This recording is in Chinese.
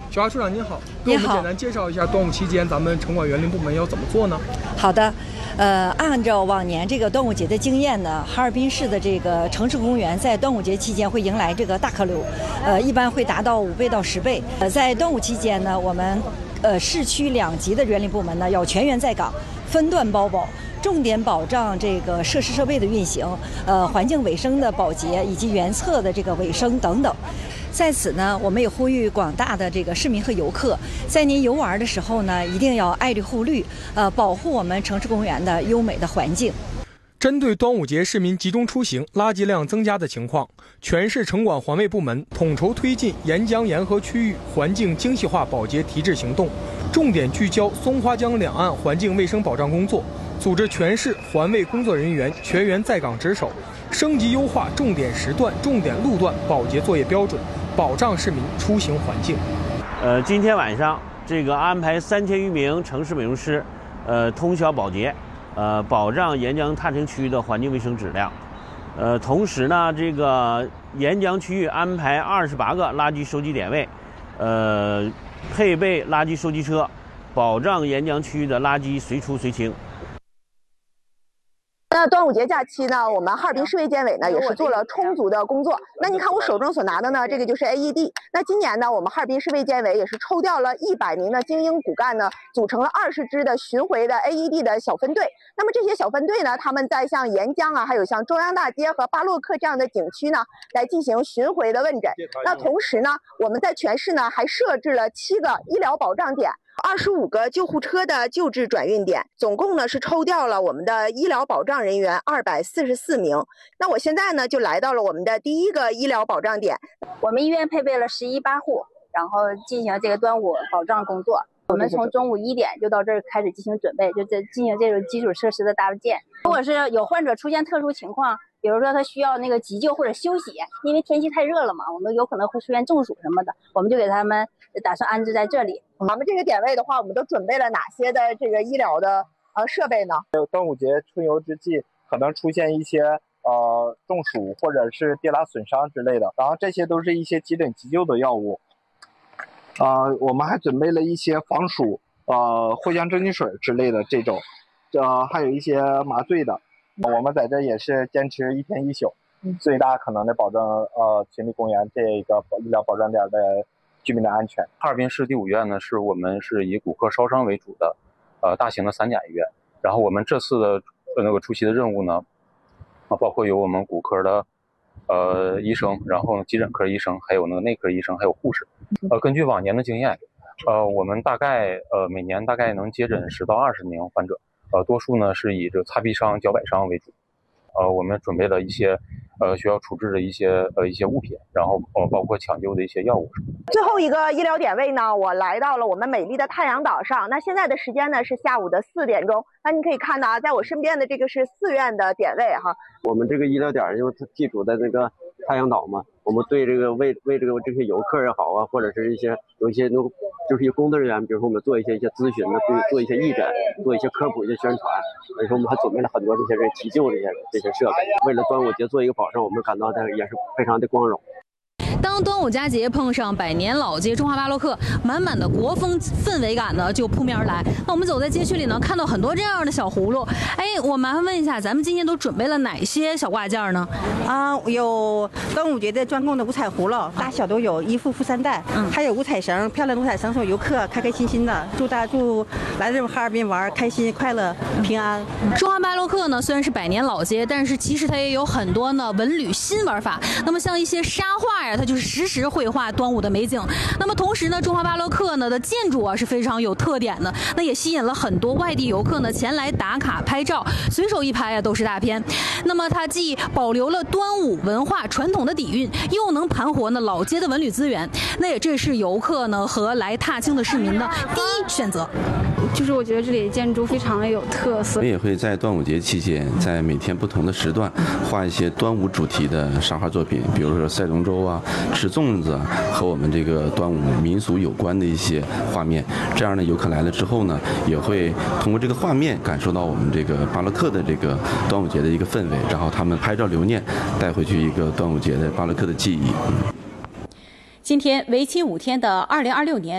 小华处长您好，给我们简单介绍一下端午期间咱们城管园林部门要怎么做呢？ 好的，按照往年这个端午节的经验呢，哈尔滨市的这个城市公园在端午节期间会迎来这个大客流，一般会达到5倍到10倍。在端午期间呢，我们市区2级的园林部门呢要全员在岗，分段包保。重点保障这个设施设备的运行，环境卫生的保洁以及园侧的这个卫生等等。在此呢，我们也呼吁广大的这个市民和游客，在您游玩的时候呢，一定要爱绿护绿，保护我们城市公园的优美的环境。 针对端午节市民集中出行、垃圾量增加的情况，全市城管环卫部门统筹推进沿江沿河区域环境精细化保洁提质行动，重点聚焦松花江两岸环境卫生保障工作。组织全市环卫工作人员全员在岗值守，升级优化重点时段、重点路段保洁作业标准，保障市民出行环境。 今天晚上安排3000余名城市美容师，通宵保洁，保障沿江踏青区的环境卫生质量。同时呢，沿江区域安排28个垃圾收集点位，配备垃圾收集车，保障沿江区域的垃圾随出随清。 那端午节假期呢，我们哈尔滨市卫健委呢也是做了充足的工作。那你看我手中所拿的呢，这个就是 AED。那今年呢，我们哈尔滨市卫健委也是抽调了100名的精英骨干呢，组成了20支的巡回的 AED 的小分队。那么这些小分队呢，他们在像沿江啊，还有像中央大街和巴洛克这样的景区呢，来进行巡回的问诊。那同时呢，我们在全市呢还设置了7个医疗保障点。25个救护车的救治转运点，总共呢是抽调了我们的医疗保障人员244名。那我现在呢就来到了我们的第1个医疗保障点。 我们医院配备了11巴户，然后进行这个端午保障工作。我们从中午1点就到这儿开始进行准备，就进行这种基础设施的搭建。如果是有患者出现特殊情况，比如说他需要那个急救或者休息，因为天气太热了嘛，我们有可能会出现中暑什么的，我们就给他们打算安置在这里。 咱们这个点位的话，我们都准备了哪些的这个医疗的设备呢？ 端午节春游之际，可能出现一些中暑或者是跌打损伤之类的，然后这些都是一些急诊急救的药物。我们还准备了一些防暑藿香正气水之类的这种，还有一些麻醉的。我们在这也是坚持1天1宿，最大可能的保证群力公园这个医疗保障点的居民的安全。 哈尔滨市第5医院呢，我们是以骨科烧伤为主的大型的3甲医院。然后我们这次的出席的任务呢，包括有我们骨科的医生，然后急诊科医生，还有内科医生，还有护士。根据往年的经验，我们大概每年大概能接诊10到20名患者，多数呢是以擦臂伤、脚崴伤为主。我们准备了一些需要处置的一些物品，然后包括抢救的一些药物。 最后一个医疗点位呢，我来到了我们美丽的太阳岛上。那现在的时间呢是下午的4点钟。那你可以看到啊，在我身边的这个是4院的点位哈。 我们这个医疗点因为它地处在这个太阳岛嘛，我们对这个为这些游客也好啊，或者是有一些就是一些工作人员，比如说我们做一些咨询的，做一些义诊，做一些科普、一些宣传。而且我们还准备了很多这些急救这些设备，为了端午节做一个保障，我们感到这也是非常的光荣。 当端午佳节碰上百年老街中华巴洛克，满满的国风氛围感呢就扑面而来。那我们走在街区里呢，看到很多这样的小葫芦。我麻烦问一下，咱们今天都准备了哪些小挂件呢？ 有端午节的专供的五彩葫芦，大小都有，1副富3袋，还有五彩绳，漂亮的五彩绳，送游客开开心心的，祝来这哈尔滨玩开心快乐平安。 中华巴洛克呢虽然是百年老街，但是其实它也有很多呢文旅新玩法。那么像一些沙画呀，它就是实时绘画端午的美景。那么同时呢，中华巴洛克呢的建筑啊是非常有特点的，那也吸引了很多外地游客呢前来打卡拍照，随手一拍啊都是大片。那么它既保留了端午文化传统的底蕴，又能盘活呢老街的文旅资源，那也这是游客呢和来踏青的市民的第一选择。 就是我觉得这里建筑非常的有特色。 我们也会在端午节期间，在每天不同的时段画一些端午主题的沙画作品，比如说赛龙舟啊、吃粽子和我们这个端午民俗有关的一些画面。这样呢，游客来了之后呢，也会通过这个画面感受到我们这个巴洛克的这个端午节的一个氛围，然后他们拍照留念，带回去一个端午节的巴洛克的记忆。 今天为期5天的2026年